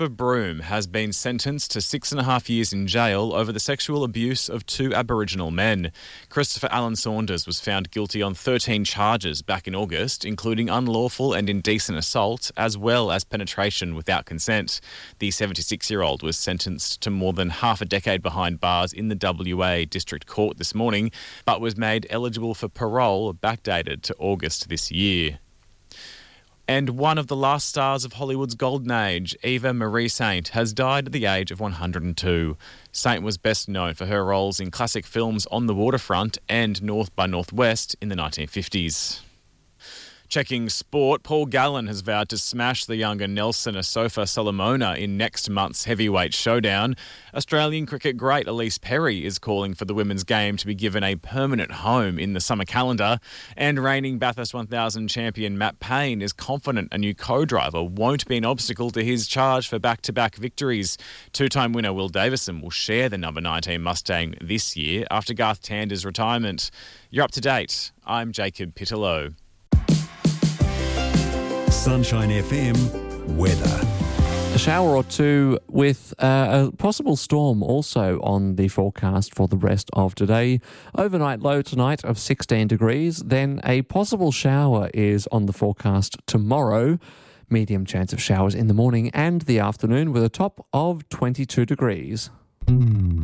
of Broome has been sentenced to 6.5 years in jail over the sexual abuse of 2 Aboriginal men. Christopher Allen Saunders was found guilty on 13 charges back in August, including unlawful and indecent assault, as well as penetration without consent. The 76-year-old was sentenced to more than half a decade behind bars in the WA District Court this morning, but was made eligible for parole, backdated to August this year. And one of the last stars of Hollywood's golden age, Eva Marie Saint, has died at the age of 102. Saint was best known for her roles in classic films On the Waterfront and North by Northwest in the 1950s. Checking sport, Paul Gallen has vowed to smash the younger Nelson Asofa Solomona in next month's heavyweight showdown. Australian cricket great Elise Perry is calling for the women's game to be given a permanent home in the summer calendar. And reigning Bathurst 1000 champion Matt Payne is confident a new co-driver won't be an obstacle to his charge for back-to-back victories. Two-time winner Will Davison will share the number 19 Mustang this year after Garth Tander's retirement. You're up to date. I'm Jacob Pittellow. Sunshine FM weather. A shower or two with a possible storm also on the forecast for the rest of today. Overnight low tonight of 16 degrees. Then a possible shower is on the forecast tomorrow. Medium chance of showers in the morning and the afternoon with a top of 22 degrees.